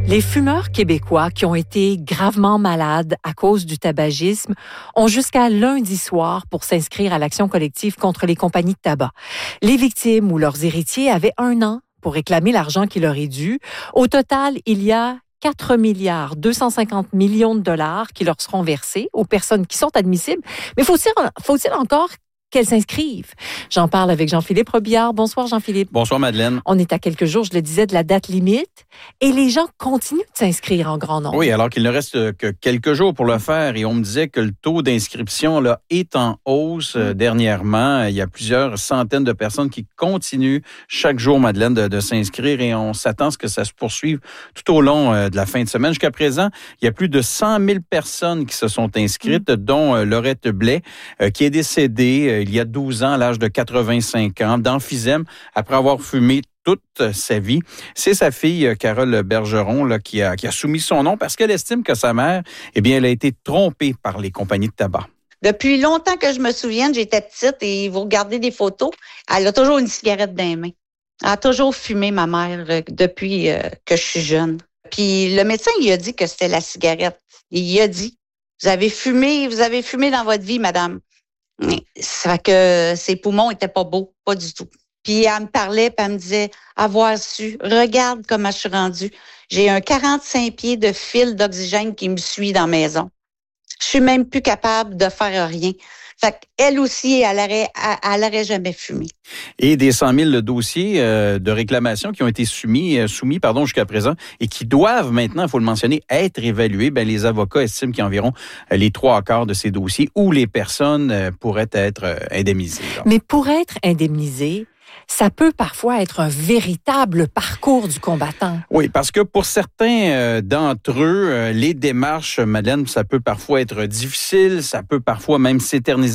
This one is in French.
Les fumeurs québécois qui ont été gravement malades à cause du tabagisme ont jusqu'à lundi soir pour s'inscrire à l'action collective contre les compagnies de tabac. Les victimes ou leurs héritiers avaient 1 an pour réclamer l'argent qui leur est dû. Au total, il y a 4,250 millions de dollars qui leur seront versés aux personnes qui sont admissibles. Mais faut-il encore qu'elles s'inscrivent? J'en parle avec Jean-Philippe Robillard. Bonsoir, Jean-Philippe. Bonsoir, Madeleine. On est à quelques jours, je le disais, de la date limite et les gens continuent de s'inscrire en grand nombre. Oui, alors qu'il ne reste que quelques jours pour le faire et on me disait que le taux d'inscription là, est en hausse dernièrement. Il y a plusieurs centaines de personnes qui continuent chaque jour, Madeleine, de s'inscrire et on s'attend à ce que ça se poursuive tout au long de la fin de semaine. Jusqu'à présent, il y a plus de 100 000 personnes qui se sont inscrites, dont Laurette Blais, qui est décédée il y a 12 ans, à l'âge de 85 ans, d'emphysème, après avoir fumé toute sa vie. C'est sa fille, Carole Bergeron, là, qui a soumis son nom parce qu'elle estime que sa mère, elle a été trompée par les compagnies de tabac. Depuis longtemps que je me souvienne, j'étais petite et vous regardez des photos, elle a toujours une cigarette dans les mains. Elle a toujours fumé, ma mère, depuis que je suis jeune. Puis le médecin, il a dit que c'était la cigarette. Il a dit, vous avez fumé dans votre vie, madame. Ça fait que ses poumons étaient pas beaux, pas du tout. Puis elle me parlait, puis elle me disait, avoir su, regarde comment je suis rendue. J'ai un 45 pieds de fil d'oxygène qui me suit dans la maison. Je suis même plus capable de faire rien. Fait qu'elle aussi, elle aurait jamais fumé. Et des 100 000 dossiers de réclamation qui ont été soumis jusqu'à présent et qui doivent maintenant, il faut le mentionner, être évalués. Les avocats estiment qu'il y a environ les 3/4 de ces dossiers où les personnes pourraient être indemnisées. Là. Mais pour être indemnisé, ça peut parfois être un véritable parcours du combattant. Oui, parce que pour certains d'entre eux, les démarches, Madeleine, ça peut parfois être difficile, ça peut parfois même s'éterniser.